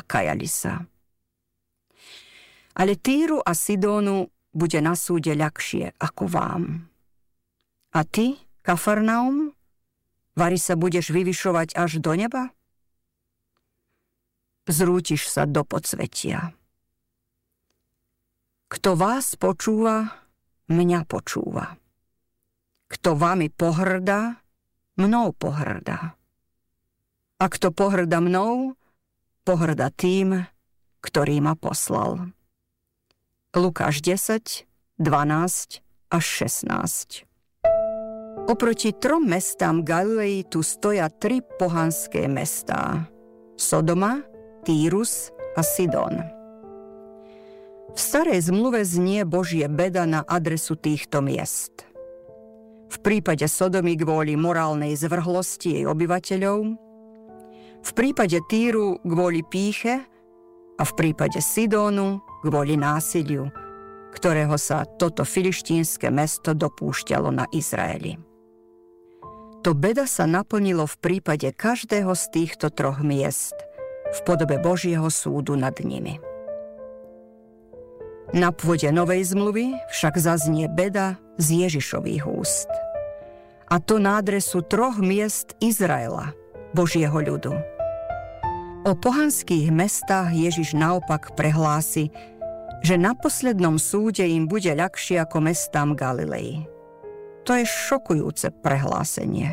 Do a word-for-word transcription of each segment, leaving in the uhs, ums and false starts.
kajali sa. Ale Týru a Sidónu bude na súde ľahšie ako vám. A ty, Kafarnaum, vari sa budeš vyvyšovať až do neba? Zrútiš sa do podsvetia. Kto vás počúva, mňa počúva. Kto vami pohrdá, mnou pohrdá. A kto pohrdá mnou, pohrdá tým, ktorý ma poslal. Lukáš desať, dvanásť až šestnásť. Oproti trom mestám Galilei tu stoja tri pohanské mestá. Sodoma, Týrus a Sidon. V starej zmluve znie Božie beda na adresu týchto miest. V prípade Sodomy kvôli morálnej zvrhlosti jej obyvateľov, v prípade Týru kvôli pýche a v prípade Sidónu kvôli násiliu, ktorého sa toto filištínske mesto dopúšťalo na Izraeli. To beda sa naplnilo v prípade každého z týchto troch miest v podobe Božieho súdu nad nimi. Na pôde Novej zmluvy však zaznie beda z Ježišových úst. A to na adresu troch miest Izraela, Božieho ľudu. O pohanských mestách Ježiš naopak prehlási, že na poslednom súde im bude ľahšie ako mestám Galilei. To je šokujúce prehlásenie.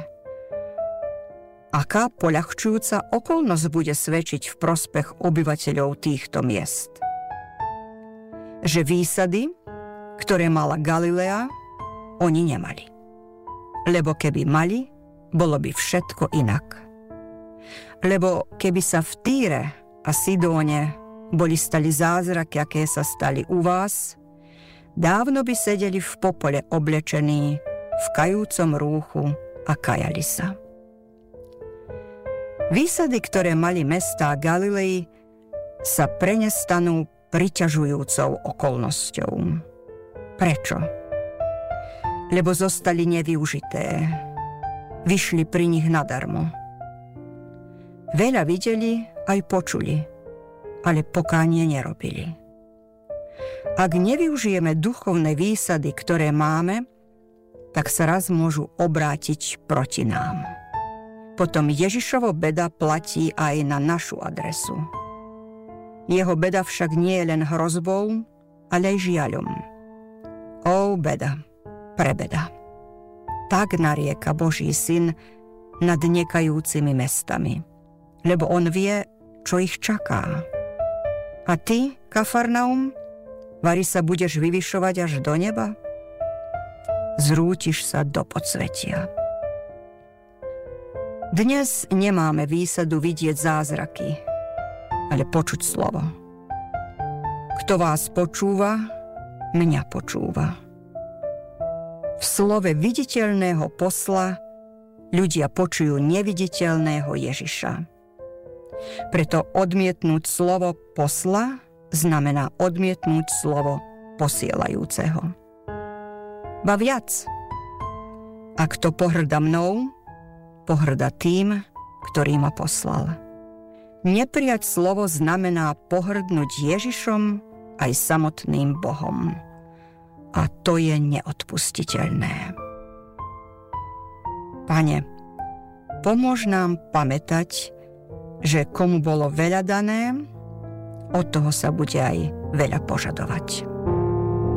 Aká poľahčujúca okolnosť bude svedčiť v prospech obyvateľov týchto miest? Že výsady, ktoré mala Galilea, oni nemali. Lebo keby mali, bolo by všetko inak. Lebo keby sa v Týre a Sidóne boli stali zázraky, aké sa stali u vás, dávno by sedeli v popole oblečení, v kajúcom rúchu a kajali sa. Výsady, ktoré mali mestá Galilei, sa prenestanú priťažujúcou okolnosťou. Prečo? Lebo zostali nevyužité. Vyšli pri nich nadarmo. Veľa videli aj počuli, ale pokánie nerobili. Ak nevyužijeme duchovné výsady, ktoré máme, tak sa raz môžu obrátiť proti nám. Potom Ježišovo beda platí aj na našu adresu. Jeho beda však nie je len hrozbou, ale aj žiaľom. Ó, beda, prebeda. Tak narieka Boží syn nad nekajúcimi mestami, lebo on vie, čo ich čaká. A ty, Kafarnaum, vari sa budeš vyvyšovať až do neba? Zrútiš sa do podsvetia. Dnes nemáme výsadu vidieť zázraky, ale počuť slovo. Kto vás počúva, mňa počúva. V slove viditeľného posla ľudia počujú neviditeľného Ježiša. Preto odmietnúť slovo posla znamená odmietnúť slovo posielajúceho. Ba viac, ak to pohŕda mnou, pohŕda tým, ktorý ma poslal. Neprijať slovo znamená pohŕdnuť Ježišom aj samotným Bohom. A to je neodpustiteľné. Pane, pomôž nám pamätať, že komu bolo veľa dané, od toho sa bude aj veľa požadovať.